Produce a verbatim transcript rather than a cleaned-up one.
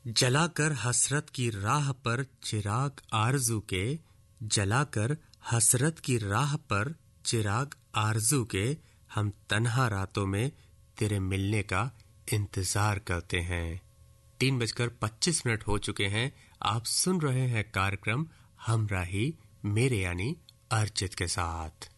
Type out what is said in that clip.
जलाकर हसरत की राह पर चिराग आरज़ू के, जलाकर हसरत की राह पर चिराग आरज़ू के, हम तन्हा रातों में तेरे मिलने का इंतजार करते हैं। तीन बजकर पच्चीस मिनट हो चुके हैं। आप सुन रहे हैं कार्यक्रम हमराही मेरे यानी अर्चित के साथ।